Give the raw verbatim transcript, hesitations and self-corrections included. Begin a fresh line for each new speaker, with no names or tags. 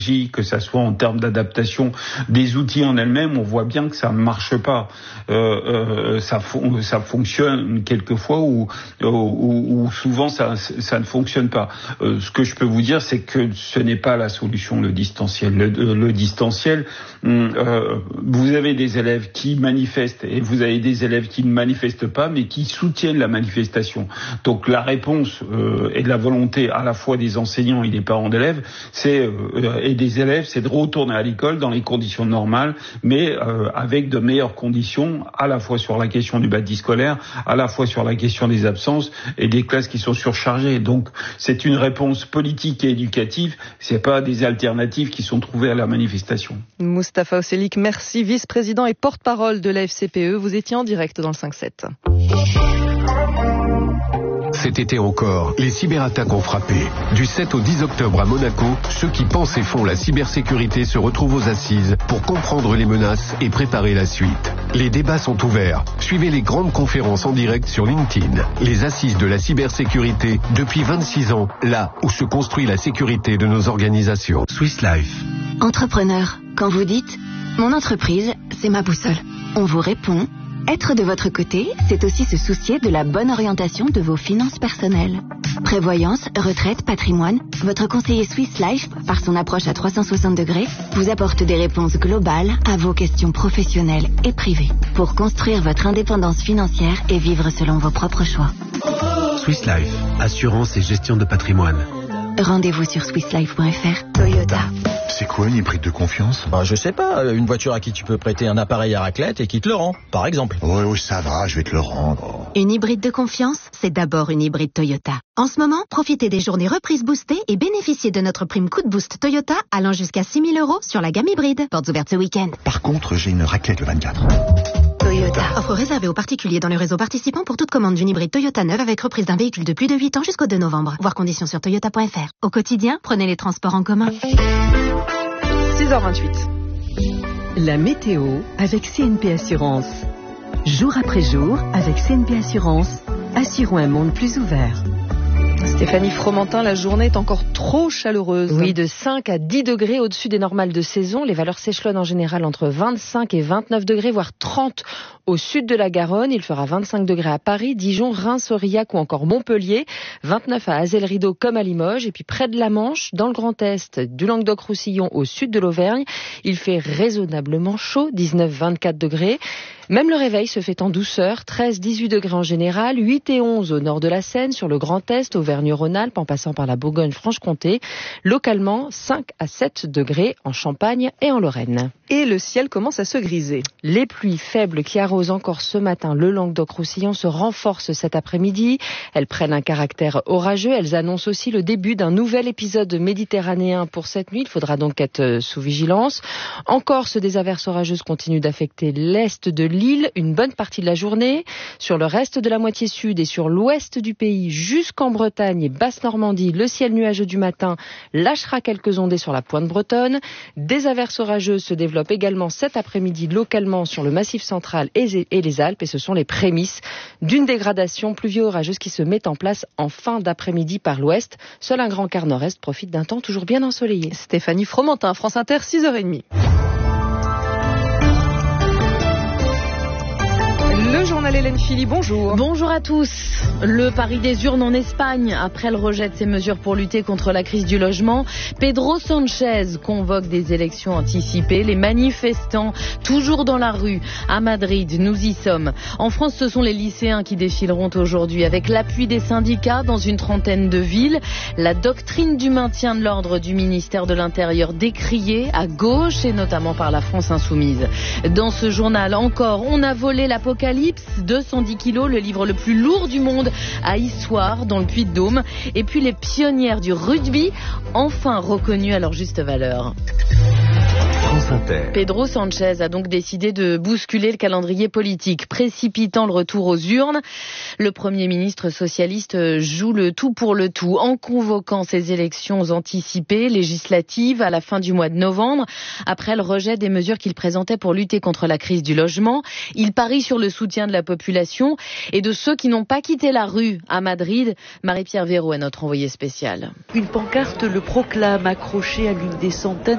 que ça soit en termes d'adaptation des outils en elles-mêmes, on voit bien que ça ne marche pas. Euh, euh, ça, fon- ça fonctionne quelquefois ou, ou, ou souvent ça, ça ne fonctionne pas. Euh, ce que je peux vous dire, c'est que ce n'est pas la solution, le distanciel. Le, le distanciel, euh, vous avez des élèves qui manifestent et vous avez des élèves qui ne manifestent pas, mais qui soutiennent la manifestation. Donc la réponse euh, et la volonté à la fois des enseignants et des parents d'élèves, c'est euh, et des élèves, c'est de retourner à l'école dans les conditions normales, mais euh, avec de meilleures conditions, à la fois sur la question du bâti scolaire, à la fois sur la question des absences et des classes qui sont surchargées. Donc, c'est une réponse politique et éducative, c'est pas des alternatives qui sont trouvées à la manifestation.
Moustapha Oselik, merci, vice-président et porte-parole de la F C P E. Vous étiez en direct dans le cinq sept.
Cet été encore, les cyberattaques ont frappé. Du sept au dix octobre à Monaco, ceux qui pensent et font la cybersécurité se retrouvent aux assises pour comprendre les menaces et préparer la suite. Les débats sont ouverts. Suivez les grandes conférences en direct sur LinkedIn. Les assises de la cybersécurité depuis vingt-six ans, là où se construit la sécurité de nos organisations. Swiss Life.
Entrepreneur, quand vous dites « Mon entreprise, c'est ma boussole », on vous répond « Être de votre côté, c'est aussi se soucier de la bonne orientation de vos finances personnelles. Prévoyance, retraite, patrimoine, votre conseiller Swiss Life, par son approche à trois cent soixante degrés, vous apporte des réponses globales à vos questions professionnelles et privées pour construire votre indépendance financière et vivre selon vos propres choix.
Swiss Life, assurance et gestion de patrimoine.
Rendez-vous sur swiss life point f r. Toyota.
C'est quoi une hybride de confiance?
Bah, je sais pas, une voiture à qui tu peux prêter un appareil à raclette et qui te le rend, par exemple.
Oui, oui, ça va, je vais te le rendre.
Une hybride de confiance, c'est d'abord une hybride Toyota. En ce moment, profitez des journées reprises boostées et bénéficiez de notre prime coup de boost Toyota allant jusqu'à six mille euros sur la gamme hybride. Portes ouvertes ce week-end.
Par contre, j'ai une raclette le vingt-quatre.
Toyota. Offre réservée aux particuliers dans le réseau participant pour toute commande d'une hybride Toyota neuve avec reprise d'un véhicule de plus de huit ans jusqu'au deux novembre. Voir conditions sur toyota point f r. Au quotidien, prenez les transports en commun.
six heures vingt-huit.
La météo avec C N P Assurance. Jour après jour, avec C N P Assurance, assurons un monde plus ouvert.
Stéphanie Fromentin, la journée est encore trop chaleureuse.
Oui, de cinq à dix degrés au-dessus des normales de saison. Les valeurs s'échelonnent en général entre vingt-cinq et vingt-neuf degrés, voire trente au sud de la Garonne. Il fera vingt-cinq degrés à Paris, Dijon, Reims, Aurillac ou encore Montpellier. vingt-neuf à Azay-le-Rideau comme à Limoges. Et puis près de la Manche, dans le Grand Est, du Languedoc-Roussillon au sud de l'Auvergne, il fait raisonnablement chaud, dix-neuf à vingt-quatre degrés. Même le réveil se fait en douceur, treize à dix-huit degrés en général, huit et onze au nord de la Seine, sur le Grand Est, Auvergne-Rhône-Alpes, en passant par la Bourgogne-Franche-Comté. Localement, cinq à sept degrés en Champagne et en Lorraine.
Et le ciel commence à se griser.
Les pluies faibles qui arrosent encore ce matin le Languedoc-Roussillon se renforcent cet après-midi. Elles prennent un caractère orageux. Elles annoncent aussi le début d'un nouvel épisode méditerranéen pour cette nuit. Il faudra donc être sous vigilance. En Corse, des averses orageuses continuent d'affecter l'est de l'île une bonne partie de la journée. Sur le reste de la moitié sud et sur l'ouest du pays jusqu'en Bretagne et Basse-Normandie, le ciel nuageux du matin lâchera quelques ondées sur la pointe bretonne. Des averses orageuses se développent également cet après-midi localement sur le Massif central et les Alpes et ce sont les prémices d'une dégradation pluvio-orageuse qui se met en place en fin d'après-midi par l'ouest. Seul un grand quart nord-est profite d'un temps toujours bien ensoleillé.
Stéphanie Fromentin, France Inter, six heures trente. Le journal Hélène Philly, bonjour.
Bonjour à tous. Le pari des urnes en Espagne, après le rejet de ses mesures pour lutter contre la crise du logement, Pedro Sánchez convoque des élections anticipées. Les manifestants, toujours dans la rue, à Madrid, nous y sommes. En France, ce sont les lycéens qui défileront aujourd'hui avec l'appui des syndicats dans une trentaine de villes. La doctrine du maintien de l'ordre du ministère de l'Intérieur décriée à gauche et notamment par la France insoumise. Dans ce journal encore, on a volé l'Apocalypse, deux cent dix kilos, le livre le plus lourd du monde, à Issoire, dans le Puy-de-Dôme. Et puis les pionnières du rugby, enfin reconnues à leur juste valeur. Pedro Sánchez a donc décidé de bousculer le calendrier politique, précipitant le retour aux urnes. Le Premier ministre socialiste joue le tout pour le tout en convoquant ces élections anticipées, législatives, à la fin du mois de novembre. Après le rejet des mesures qu'il présentait pour lutter contre la crise du logement, il parie sur le soutien de la population et de ceux qui n'ont pas quitté la rue à Madrid. Marie-Pierre Véraud est notre envoyée spéciale.
Une pancarte le proclame accroché à l'une des centaines